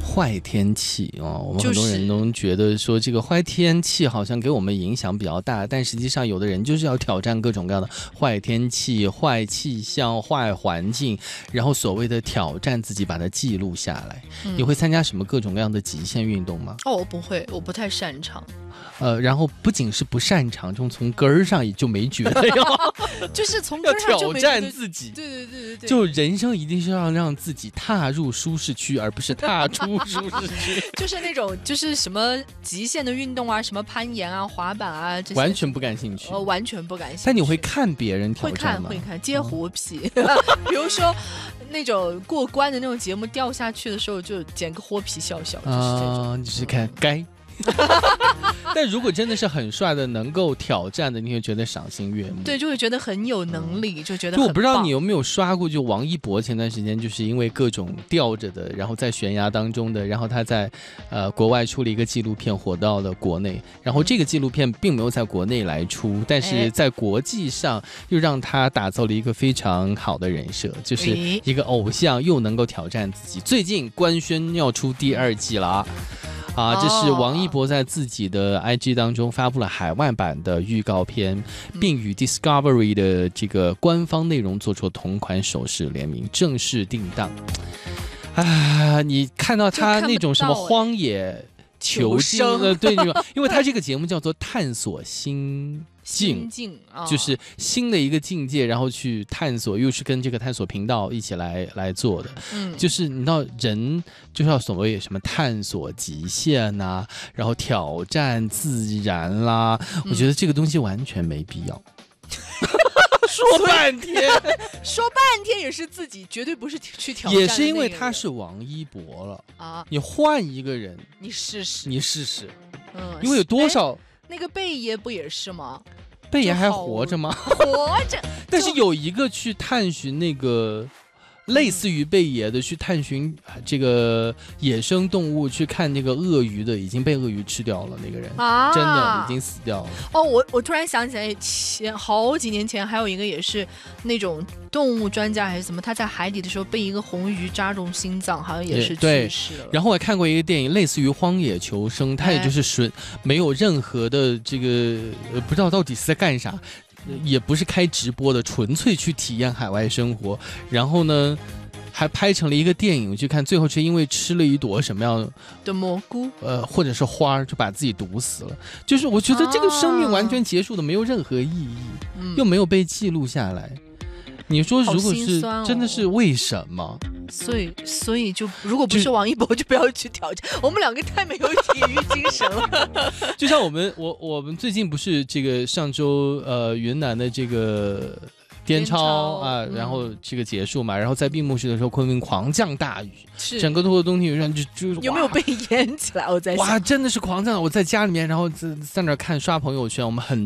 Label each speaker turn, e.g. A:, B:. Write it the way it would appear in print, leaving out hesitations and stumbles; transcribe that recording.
A: 坏天气我们很多人都觉得说这个坏天气好像给我们影响比较大，但实际上有的人就是要挑战各种各样的坏天气、坏气象、坏环境，然后所谓的挑战自己，把它记录下来。你会参加什么各种各样的极限运动吗？
B: 我不会，我不太擅长。
A: 然后不仅是不擅长，从根儿上也就没觉得
B: 就是从根儿上
A: 就没挑战自己。
B: 对，
A: 就人生一定是要让自己踏入舒适区，而不是踏出舒适区。
B: 就是那种就是什么极限的运动啊，什么攀岩啊、滑板啊，这些
A: 完全不感兴趣。
B: 完全不感兴趣。
A: 但你会看别人挑战吗？
B: 会看接活皮。比如说那种过关的那种节目，掉下去的时候就捡个活皮笑笑，就是这种。
A: 就是看该。但如果真的是很帅的，能够挑战的，你会觉得赏心悦目。
B: 对，就会觉得很有能力，就觉得很棒。
A: 就我不知道你有没有刷过，就王一博前段时间就是因为各种吊着的，然后在悬崖当中的，然后他在国外出了一个纪录片，火到了国内。然后这个纪录片并没有在国内来出，但是在国际上又让他打造了一个非常好的人设，就是一个偶像又能够挑战自己。最近官宣要出第2季了这是王一博在自己的 IG 当中发布了海外版的预告片，并与 Discovery 的这个官方内容做出同款首饰联名，正式定档。你看到他那种什么荒野求生对，因为他这个节目叫做探索心境就是新的一个境界，然后去探索，又是跟这个探索频道一起来做的。就是你知道人就是要所谓什么探索极限啊，然后挑战自然啦，我觉得这个东西完全没必要。说半天也是自己，绝对不是去挑战。也是因为他是王一博了你换一个人，
B: 你试试。
A: 因为有多少
B: 那个贝爷不也是吗？
A: 贝爷还活着吗？
B: 活着。
A: 但是有一个去探寻那个类似于贝爷的，去探寻这个野生动物，去看那个鳄鱼的，已经被鳄鱼吃掉了那个人真的已经死掉了。
B: 我突然想起来，好几年前还有一个也是那种动物专家还是什么，他在海底的时候被一个红鱼扎中心脏，好像也是去世了。
A: 然后我还看过一个电影，类似于《荒野求生》，它也就是没有任何的这个不知道到底是在干啥。也不是开直播的，纯粹去体验海外生活。然后呢，还拍成了一个电影，去看最后是因为吃了一朵什么样
B: 的蘑菇，
A: 或者是花，就把自己毒死了。就是我觉得这个生命完全结束的没有任何意义，又没有被记录下来。你说如果是真的是为什么？
B: 所以就如果不是王一博，就不要去挑战。我们两个太没有体育精神了。
A: 就像我们最近不是这个上周云南的这个滇超然后这个结束嘛，然后在闭幕式的时候，昆明狂降大雨，整个的冬天上就
B: 有没有被淹起来？我在想，
A: 真的是狂降。我在家里面，然后在那看刷朋友圈，我们很